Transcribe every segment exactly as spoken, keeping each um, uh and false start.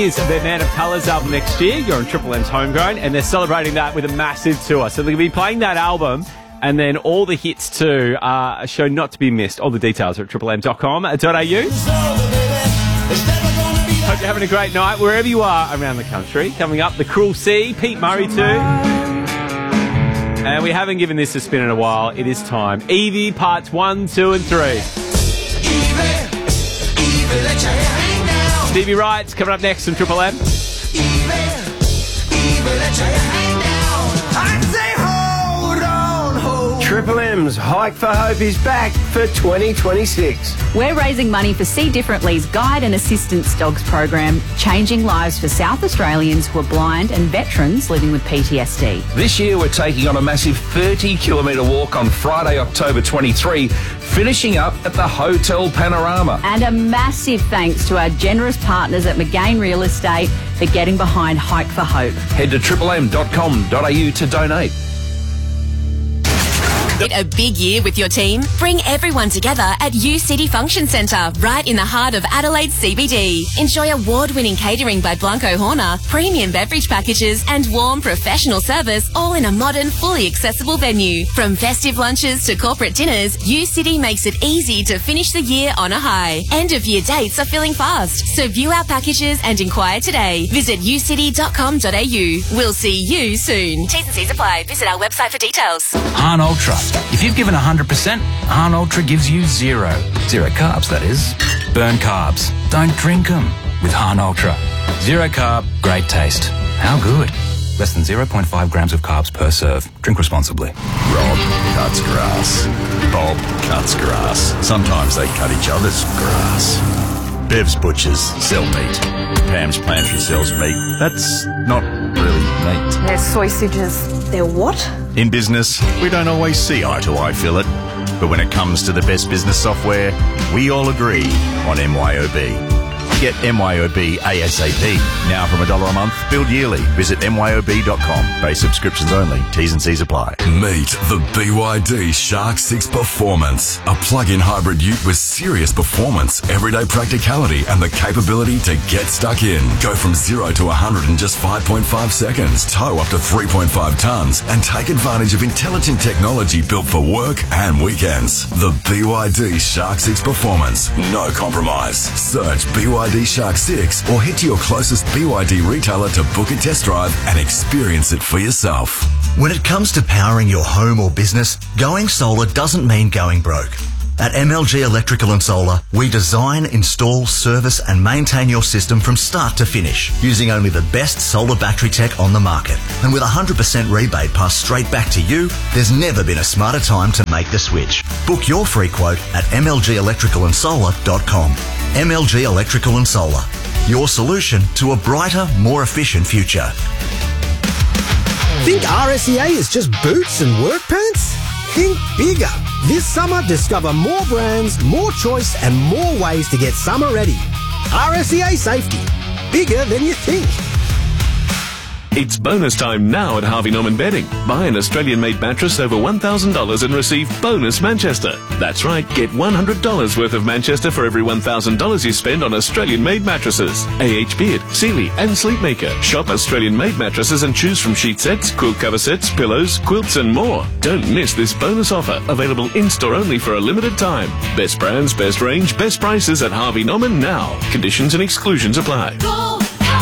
Is their Man of Colours album next year. You're on Triple M's Homegrown, and they're celebrating that with a massive tour. So they're going to be playing that album, and then all the hits too. Uh, a show not to be missed. All the details are at triple m dot com dot a u. Hope you're having a great night wherever you are around the country. Coming up, The Cruel Sea, Pete Murray too. And we haven't given this a spin in a while. It is time. Evie, parts one, two, and three. Evie, Evie, let your hang down. Stevie Wright's coming up next on Triple M. Evie, Evie, let your hang down. I say hold on, hold. Triple M's Hike for Hope is back for twenty twenty-six. We're raising money for See Differently's Guide and Assistance Dogs program, changing lives for South Australians who are blind and veterans living with P T S D. This year we're taking on a massive thirty kilometre walk on Friday, October twenty-third, finishing up at the Hotel Panorama. And a massive thanks to our generous partners at McGain Real Estate for getting behind Hike for Hope. Head to triple m dot com dot a u to donate. A big year with your team? Bring everyone together at U City Function Centre, right in the heart of Adelaide C B D. Enjoy award-winning catering by Blanco Horner, premium beverage packages and warm professional service, all in a modern, fully accessible venue. From festive lunches to corporate dinners, U City makes it easy to finish the year on a high. End-of-year dates are filling fast, so view our packages and inquire today. Visit u city dot com dot a u. We'll see you soon. T's and C's apply. Visit our website for details. Arn Ultra. If you've given one hundred percent, Arn Ultra gives you zero. Zero carbs, that is. Burn carbs. Don't drink them with Arn Ultra. Zero carb, great taste. How good? Less than zero point five grams of carbs per serve. Drink responsibly. Rob cuts grass. Bob cuts grass. Sometimes they cut each other's grass. Bev's Butchers sell meat. Pam's Pantry sells meat. That's not really meat. They're sausages. They're what? In business, we don't always see eye to eye, Philip. But when it comes to the best business software, we all agree on M Y O B. Get M Y O B ASAP. Now from a dollar a month, billed yearly. Visit M Y O B dot com. Pay subscriptions only. T's and C's apply. Meet the B Y D Shark six Performance. A plug-in hybrid ute with serious performance, everyday practicality and the capability to get stuck in. Go from zero to one hundred in just five point five seconds. Tow up to three point five tonnes and take advantage of intelligent technology built for work and weekends. The B Y D Shark six Performance. No compromise. Search B Y D Shark six or head to your closest B Y D retailer to book a test drive and experience it for yourself. When it comes to powering your home or business, going solar doesn't mean going broke. At M L G Electrical and Solar, we design, install, service and maintain your system from start to finish using only the best solar battery tech on the market. And with one hundred percent rebate passed straight back to you, there's never been a smarter time to make the switch. Book your free quote at m l g electrical and solar dot com. M L G Electrical and Solar, your solution to a brighter, more efficient future. Think R S E A is just boots and work pants? Think bigger. This summer, discover more brands, more choice and more ways to get summer ready. R S E A Safety. Bigger than you think. It's bonus time now at Harvey Norman Bedding. Buy an Australian-made mattress over one thousand dollars and receive bonus Manchester. That's right, get one hundred dollars worth of Manchester for every one thousand dollars you spend on Australian-made mattresses. A H Beard, Sealy and Sleepmaker. Shop Australian-made mattresses and choose from sheet sets, quilt cover sets, pillows, quilts and more. Don't miss this bonus offer, available in-store only for a limited time. Best brands, best range, best prices at Harvey Norman now. Conditions and exclusions apply. Go!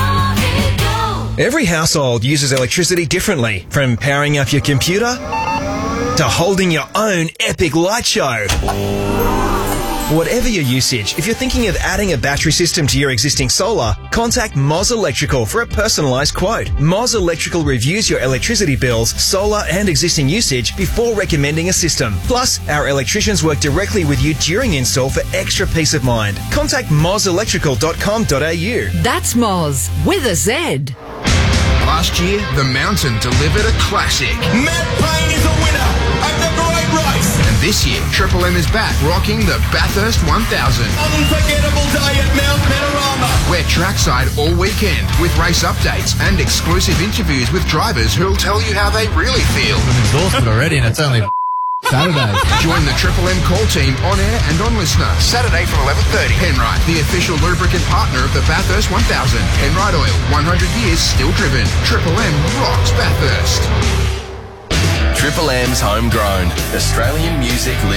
Every household uses electricity differently, from powering up your computer to holding your own epic light show. Whatever your usage, if you're thinking of adding a battery system to your existing solar, contact Moz Electrical for a personalised quote. Moz Electrical reviews your electricity bills, solar and existing usage before recommending a system. Plus, our electricians work directly with you during install for extra peace of mind. Contact moz electrical dot com dot a u. That's Moz, with a Z. Last year, the Mountain delivered a classic. Matt Payne is a winner of the great race. And this year, Triple M is back rocking the Bathurst one thousand. Unforgettable day at Mount Panorama. We're trackside all weekend with race updates and exclusive interviews with drivers who'll tell you how they really feel. I'm exhausted already and it's only Saturday. Join the Triple M call team on air and on listener. Saturday from eleven thirty. Penrite, the official lubricant partner of the Bathurst one thousand. Penrite Oil, one hundred years still driven. Triple M rocks Bathurst. Triple M's homegrown. Australian music lives